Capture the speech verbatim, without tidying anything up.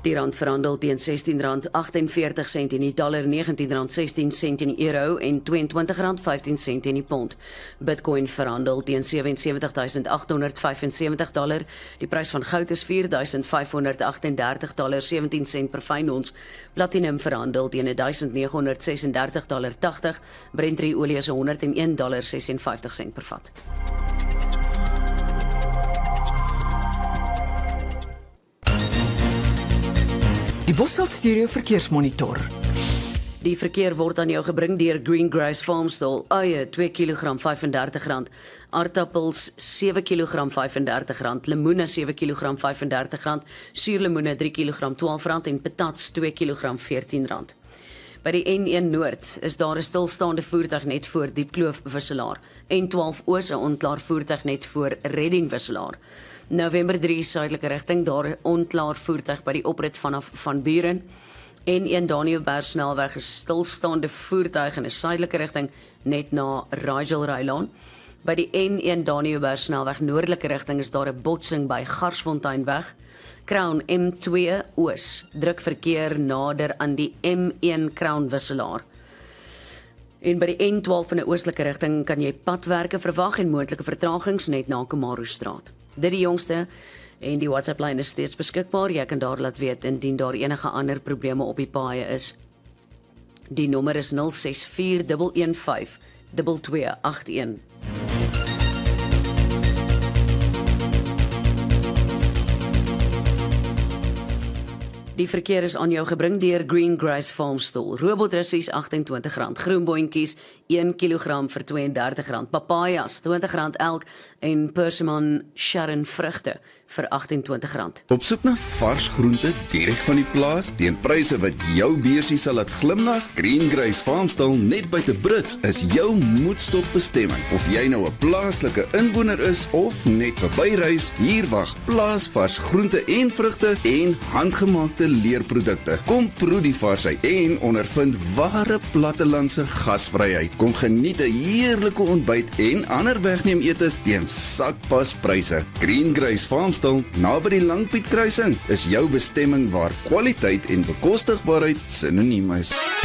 Die rand verhandel teen sestien rand agtenveertig sent in die dollar, negentien rand sestien sent in die euro en tweeëntwintig rand vyftien sent in die pond. Bitcoin verhandel teen sewe en sewentig tuisend agt honderd vyf en sewentig dollar. Die prys van goud is vier duisend vyf honderd agt en dertig dollar sewentien sent per fyn ons. Platinum verhandel teen duisend nege honderd ses en dertig dollar tagtig. Brent olie is honderd en een dollar ses en vyftig sent per vat. Die Bosveld Stereo Verkeersmonitor. Die verkeer word aan jou gebring deur Green Grace Farmstall. Eie twee kilogram vyf en dertig rand, aardappels sewe kilogram vyf en dertig rand, lemoene sewe kilogram vyf en dertig rand, suurlemoene drie kilogram twaalf rand en patats twee kilogram veertien rand. By die N een Noord is daar 'n stilstaande voertuig net voor Diepkloof wisselaar. N twaalf Oos 'n onklaar voertuig net voor Redding wisselaar. November drie suidelike rigting, daar 'n onklaar voertuig by die oprit vanaf Van Buren. N een Daniëlberg snelweg is stilstaande voertuig in 'n suidelike rigting net na Rigel Rylaan. By die N een Daniëlberg snelweg noordelike rigting is daar 'n botsing by Garsfonteinweg. Crown M twee Oos druk verkeer nader aan die M een Crown wisselaar. En by die N twaalf in 'n oostelike rigting kan jy padwerke verwag en moontlike vertragings net na Kamarostraat. Dit die jongste en die WhatsApp lyn is steeds beskikbaar. Jy kan daar laat weet indien daar enige ander probleme op die paaie is. Die nommer is nul ses vier een een vyf twee twee agt een. Die verkeer is aan jou gebring deur Green Grace Farmstall. Robotrissies agt en twintig rand, groenboontjies een kilogram vir twee en dertig rand, papajas twintig rand elk en persimmon Sharon vrugte vir agt en twintig rand. Op soek na vars groente direk van die plaas teen pryse wat jou beursie sal laat glimlag? Green Grace Farmstall net buite Brits is jou moedstop bestemming. Of jy nou 'n plaaslike inwoner is of net verbyreis, hier wag plaasvars groente en vrugte en handgemaakte leerprodukte. Kom proe die varsheid en ondervind ware plattelandse gasvryheid. Kom geniet 'n heerlike ontbyt en ander wegneem etes teen sakpas pryse. Green Grace Farmstall naby die Langpiet kruising is jou bestemming waar kwaliteit en bekostigbaarheid sinoniem is.